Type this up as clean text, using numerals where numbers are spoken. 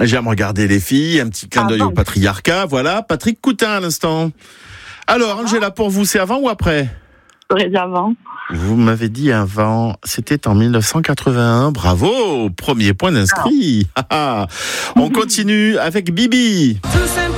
J'aime regarder les filles, un petit clin d'œil au patriarcat. Voilà, Patrick Coutin à l'instant. Alors, Angela, pour vous, c'est avant ou après ? J'aurais dit avant. Vous m'avez dit avant, c'était en 1981. Bravo, premier point d'inscrit. On continue avec Bibi.